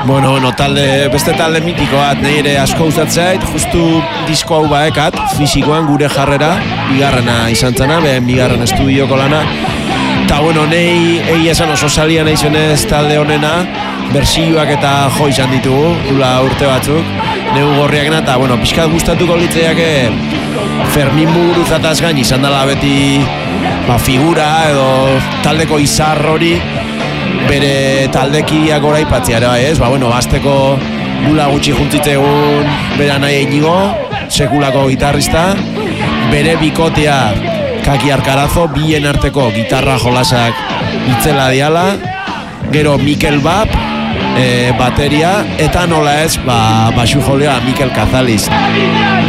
Bueno, beste talde mitiko bat, nire asko gustatzen zait, justu disko hau baekat, fisikoan gure jarrera, bigarrena izan zena, bigarren estudioko lana. Eta, bueno, nahi egia esan oso salia nahi zenez talde honena, bersioak eta jo izan ditugu, dula urte batzuk, neu gorriakena, eta, bueno, pixkat gustatuko litzeiake Fermin Muguruzataz gain izan dela beti figura edo taldeko izar hori bere taldekiak goraipatzea ere bai, ez? Bueno, azteko dula gutxi juntzitzegun bera nahi Iñigo, sekulako gitarrista, bere bikotea Kaki Arkarazo, bien arteko gitarra jolasak itzela diala, gero Mikel Bab, bateria, eta nola ez, baxu jolea Mikel Kazaliz.